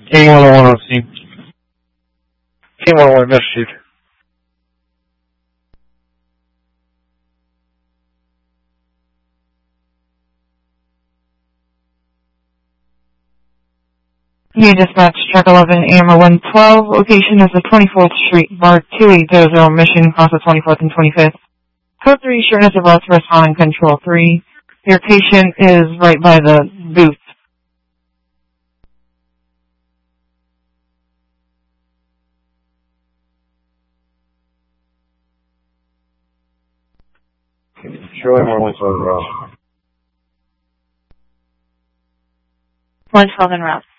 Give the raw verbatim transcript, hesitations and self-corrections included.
King one oh one received. King one oh one received. You dispatch truck eleven, A M R one twelve. Location is the twenty-fourth Street, bar two eight zero zero, Mission, across the twenty-fourth and twenty-fifth. Code three, shortness of breath, respond and control three. Your patient is right by the booth. Surely more one twelve route. one twelve en route.